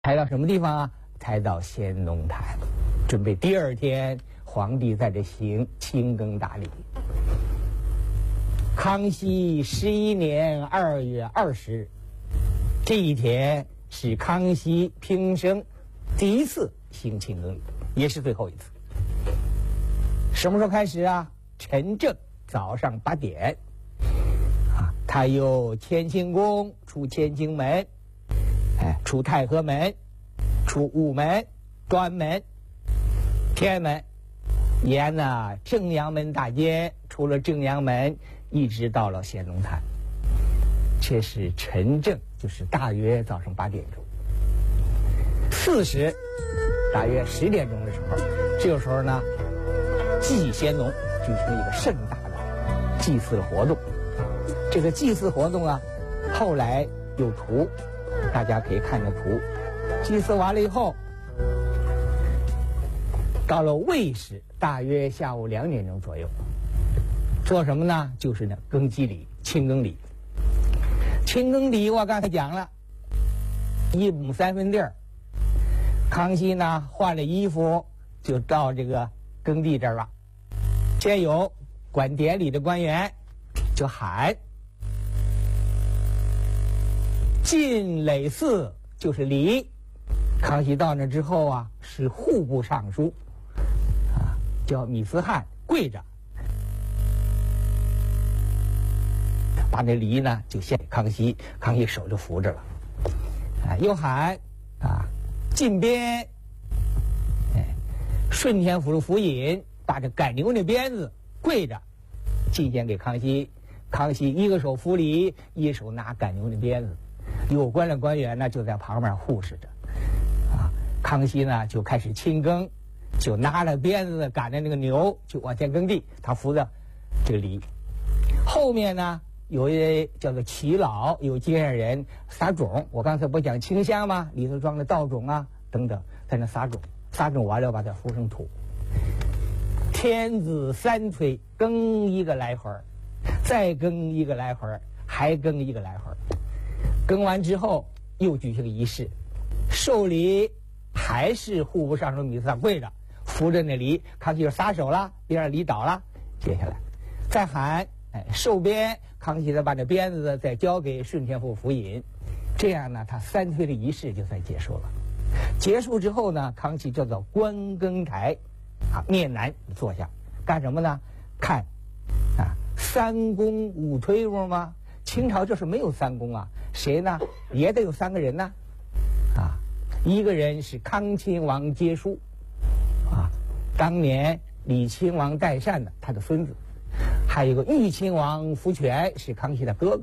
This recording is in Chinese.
抬到什么地方啊？抬到先农坛，准备第二天皇帝在这行清耕大礼。康熙11年2月20日，这一天是康熙平生第一次行清耕礼，也是最后一次。什么时候开始啊？晨正早上8点，他由乾清宫出乾清门，出太和门，出午门、端门、天门，沿着正阳门大街，出了正阳门，一直到了先农坛。这是晨正，就是大约早上8点钟。巳时，大约10点钟的时候，这个时候呢，祭先农举行一个盛大的祭祀的活动。这个祭祀活动啊，后来有图，大家可以看着图。祭祀完了以后，到了未时，大约下午2点钟左右，做什么呢？就是呢耕基礼、清耕礼。清耕礼我刚才讲了，1亩3分地儿。康熙呢换了衣服，就到这个耕地这儿了。先有管典礼的官员就喊进垒寺，就是礼。康熙到那之后啊，是户部尚书叫米思翰跪着，把那梨呢就献给康熙，康熙手就扶着了。又喊进鞭，顺天府的府尹把这赶牛那鞭子跪着进献给康熙，康熙一个手扶梨，一手拿赶牛的鞭子，有关的官员呢就在旁边护持着。康熙呢就开始清耕，就拿了鞭子赶着那个牛就往前耕地，他扶着这个梨。后面呢有一位叫做耆老，有接线人撒种。我刚才不讲清香吗？里头装的稻种啊等等，在那撒种，撒种完了把它铺上土。天子3催，耕1个来回，再耕1个来回，还耕1个来回。耕完之后又举行个仪式，授梨还是户部尚书米思翰跪着扶着那梨，康熙就撒手了，别让梨倒了。接下来再喊授鞭，康熙再把这鞭子再交给顺天府府尹，这样呢他3催的仪式就算结束了。结束之后呢，康熙叫做观耕台，面南坐下干什么呢？看3公5推不吗？清朝就是没有3公啊，谁呢？也得有3个人呢。一个人是康亲王接书，当年李亲王代善的他的孙子，还有一个裕亲王福全是康熙的哥哥。